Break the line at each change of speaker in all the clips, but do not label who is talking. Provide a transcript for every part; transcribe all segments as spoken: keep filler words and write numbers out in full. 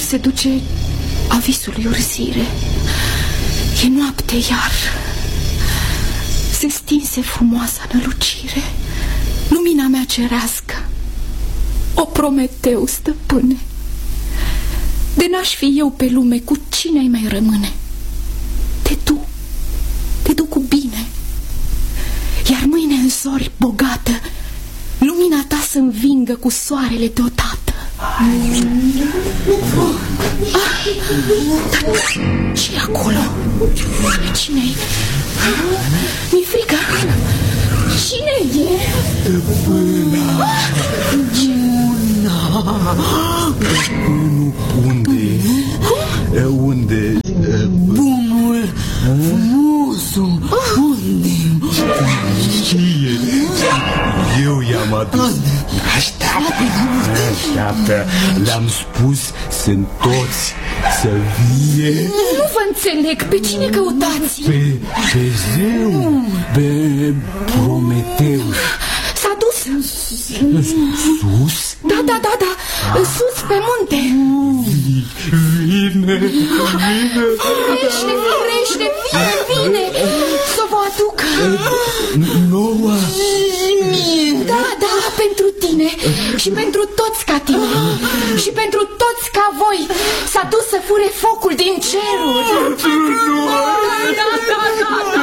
se duce a visului urzire. E noapte iar. Se stinse frumoasa nălucire, lumina mea cerească. O Prometeu, stăpâne, de n-aș fi eu pe lume, cu cine-ai mai rămâne? Te du, te du cu bine, iar mâine în zori bogată, lumina ta să învingă cu soarele deodată. Ah, dar ce-i acolo? Cine-i? Mi-e frică. Cine e?
Stăpâna. Bunul unde? Unde?
Bunul, frumosul, unde?
Știe. Eu i-am adus. Așteaptă. Așteaptă. Le-am spus, sunt toți să vie.
Nu vă înțeleg, pe cine căutați?
Pe, pe zeu, pe Prometeu.
S-a dus?
Sus?
Da, da, da, da, sus pe munte.
Vine, vine.
Firește, firește, vine, vine. Să vă aduc.
Noua.
Da, da, pentru tine și pentru toți ca tine și pentru toți ca voi. S-a dus să fure focul din ceruri. Da, da, da, da.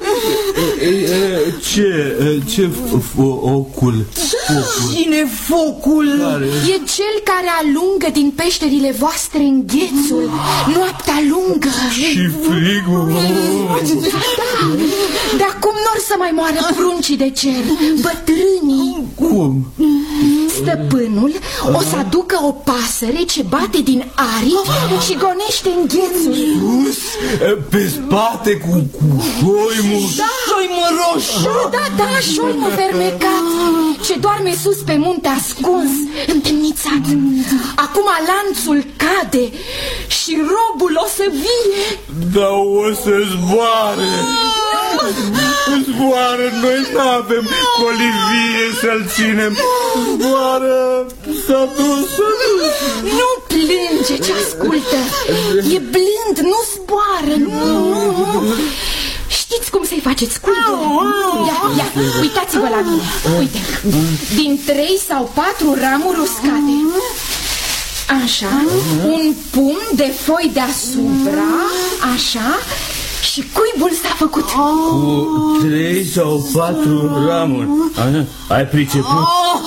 Ce, ce focul?
Cine focul?
E cel care alungă din peșterile voastre înghețul, noaptea lungă.
Și frigul.
Da, de acum n-or să mai moară pruncii de cer, bătrânii.
Cum?
Stăpânul o să aducă o pasăre ce bate din aripi și gonește înghețul.
Sus, pe spate cu, cu șoimul.
Da, șoimul roșu. Da, da, da, șoimul fermecat ce doarme sus pe munte ascuns, întemnițat. Acum lanțul cade și robul o să vie.
Da, o să zboare. Zboară, noi n-avem colivie să-l ținem. Zboară, s-a dus, s-a dus.
Nu plânge ce ascultă. E blând, nu zboară. Nu, nu, nu. Știți cum să-i faceți cultul? Ia, ia, uitați-vă la mine. Uite, din trei sau patru ramuri uscate, așa, un pumn de foi deasupra, așa, și cuibul s-a făcut.
Cu trei sau patru ramuri. Ai priceput?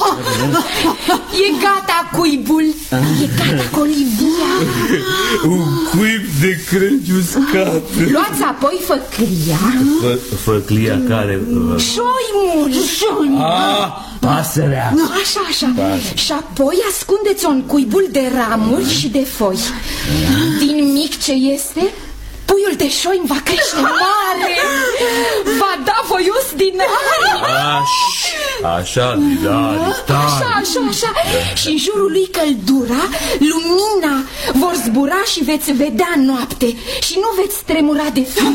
E gata cuibul. E gata colivia.
Un cuib de crânci uscat.
Luați apoi făclia.
Făclia care?
Șoimul.
Ah, pasărea.
Așa, așa. Și apoi ascundeți-o în cuibul de ramuri și de foi. Din mic ce este, puiul de șoim va crește mare. Va da voios din aripi.
Așa, da,
Așa, așa, așa. Și în jurul lui căldura, lumina, vor zbura și veți vedea noapte. Și nu veți tremura de frig.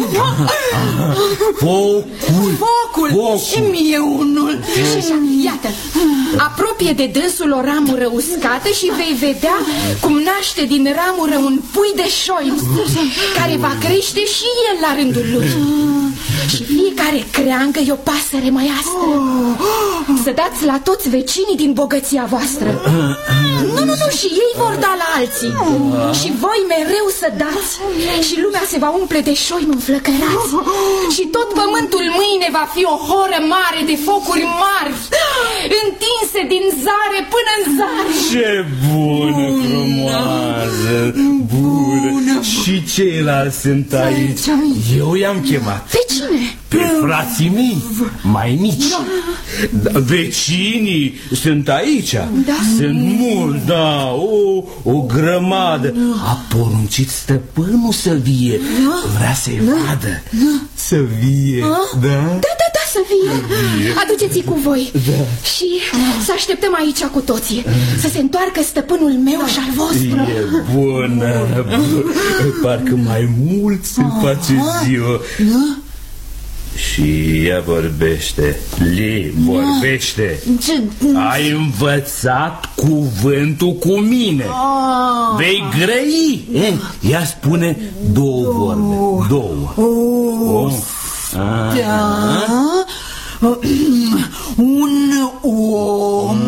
Focul.
Focul.
Și mie unul.
Și așa, iată, apropie de dânsul o ramură uscată și vei vedea cum naște din ramură un pui de șoim, care va crește și el la rândul lui. Și fiecare creangă e o pasăre mai astră. Să dați la toți vecinii din bogăția voastră. Nu, nu, nu, și ei vor da la alții. Și voi mereu să dați. Și lumea se va umple de șoimi înflăcărați. Și tot pământul mâine va fi o horă mare de focuri mari, întinse din zare până în zare.
Ce bună, frumoasă, bună. Și ceilalți sunt aici. Eu i-am chemat.
Pe cine?
Pe frații mei, mai mici. Da, vecinii sunt aici.
Da.
Sunt mulți, da, o, o grămadă. A poruncit stăpânul să vie. Vrea să-i vadă. Să vie, da?
Da, da, da, să vie. Aduceți-i cu voi.
Da.
Și să așteptăm aici cu toții. Să se întoarcă stăpânul meu și al vostru.
E bună, bună. Parcă mai mult se face ziua. Și Și ea vorbește. Li, vorbește.
Ce?
Ai învățat cuvântul cu mine.
Ah.
Vei grăi. Eh, ea spune două vorbe. Două.
Oh, da. Un om.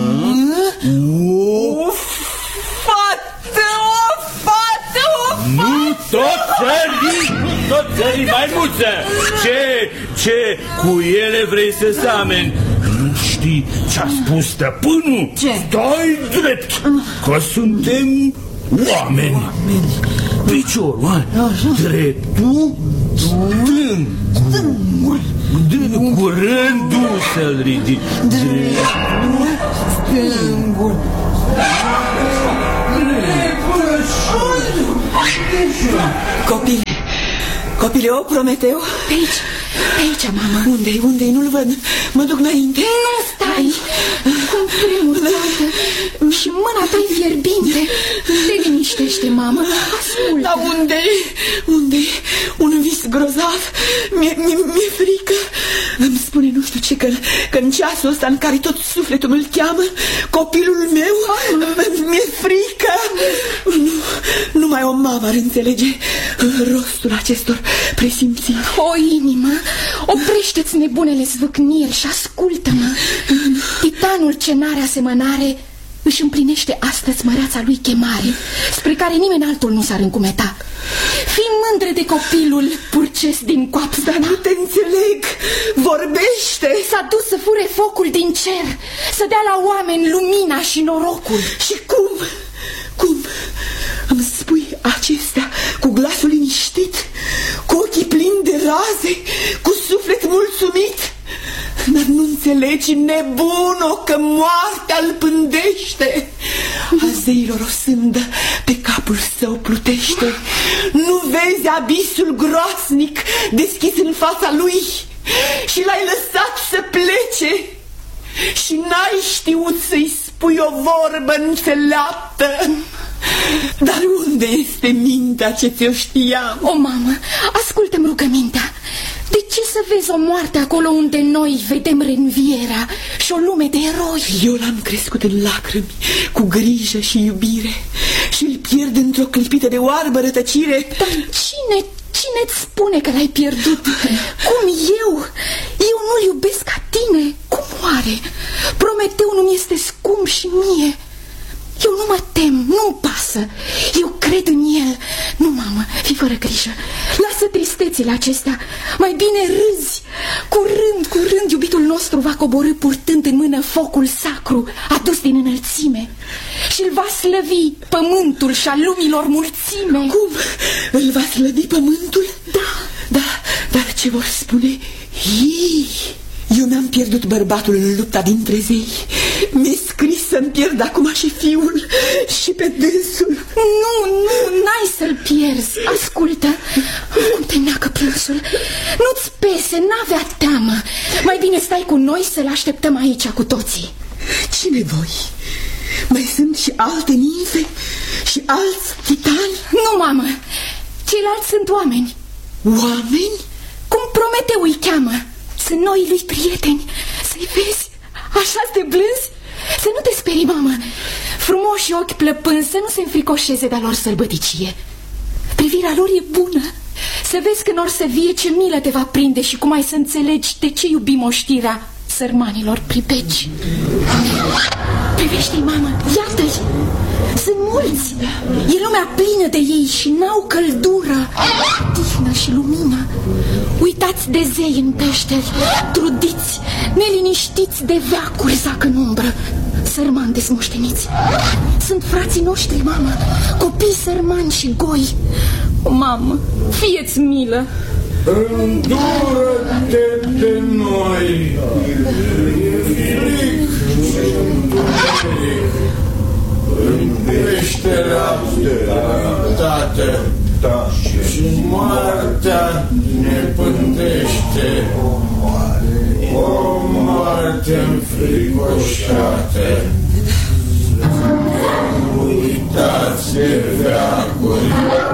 O fată, o fată, o fată.
Nu tot țării, nu tot țării, maimuță. Ce, ce, cu ele vrei să sameni? Nu știi ce-a spus stăpânul?
Ce?
Stai drept, că suntem oameni. Piciorul, dreptul, stângul. Cu rândul să-l ridici.
Dreptul, stângul. Copile, copile, o Prometeu.
Pe aici, pe aici, mamă.
Unde-i, unde-i, nu-l văd. Mă duc înainte.
Nu stai, cum tremur toată și mâna ta-i fierbinte. Te liniștește, mamă, ascultă.
Dar unde-i, unde-i, un vis grozav. Mi-e mi mi frică. Îmi spune nu știu ce, că, că în ceasul ăsta în care tot sufletul îl cheamă, copilul meu, mi-e frică. Nu, numai o mamă ar înțelege rostul acestor presimțiri.
O inimă, oprește-ți nebunele zvâcniri și ascultă-mă. Titanul ce n-are asemănare își împlinește astăzi măreața lui chemare, spre care nimeni altul nu s-ar încumeta. Fii mândră de copilul purces din coapsă.
Dar nu te înțeleg. Vorbește.
S-a dus să fure focul din cer, să dea la oameni lumina și norocul.
Și cum? Cum? Îmi spui acestea cu glasul liniștit, cu ochii plini de raze, cu suflet mulțumit? Dar nu înțelegi, nebuno, că moartea îl pândește. A zeilor o sândă pe capul său plutește. Nu vezi abisul groasnic deschis în fața lui și l-ai lăsat să plece și n-ai știut să-i spui o vorbă înțeleaptă. Dar unde este mintea ce ți-o știam?
O, mamă, ascultă-mi rugămintea. De ce să vezi o moarte acolo unde noi vedem reînvierea și o lume de eroi?
Eu l-am crescut în lacrimi, cu grijă și iubire, și îl pierd într-o clipită de oarbă rătăcire.
Dar cine, cine-ți spune că l-ai pierdut? Cum eu? Eu nu-l iubesc ca tine? Cum oare? Prometeu nu-mi este scump și mie. Eu nu mă tem, nu-mi pasă. Eu cred în el. Nu, mamă, fii fără grijă. Lasă tristețile acestea. Mai bine râzi. Curând, curând, iubitul nostru va coborî purtând în mână focul sacru adus din înălțime și îl va slăvi pământul și a lumilor mulțime.
Cum? Îl va slăvi pământul?
Da.
Da, dar ce vor spune ei? Eu mi-am pierdut bărbatul în lupta dintre zei. Mi-e scris să-mi pierd acum și fiul și pe dânsul.
Nu, nu, n-ai să-l pierzi. Ascultă, cum te neacă plânsul. Nu-ți pese, n-avea teamă. Mai bine stai cu noi să-l așteptăm aici cu toții.
Cine voi? Mai sunt și alte ninfe și alți titani?
Nu, mamă, ceilalți sunt oameni.
Oameni?
Cum Prometeu îi cheamă. Sunt noi lui prieteni. Să-i vezi așa de blânzi. Să nu te sperii, mamă. Frumoși ochi plăpând, să nu se înfricoșeze de-a lor sălbăticie. Privirea lor e bună. Să vezi când or să vie ce milă te va prinde și cum ai să înțelegi de ce iubim oștirea sărmanilor pripeci. Privește-i, mamă, iată-i. Sunt mulți. E lumea plină de ei și n-au căldură, tihnă și lumină. Uitați de zei în peșteri, trudiți, neliniștiți de veacuri zac în umbră, sărmani desmoșteniți. Sunt frații noștri, mamă, copii sărmani și goi. O, mamă, fie-ți milă.
Îndură-te de noi. În peștera Tată și moartea ne pândește, o moarte înfricoșată. Uitați de veacuri.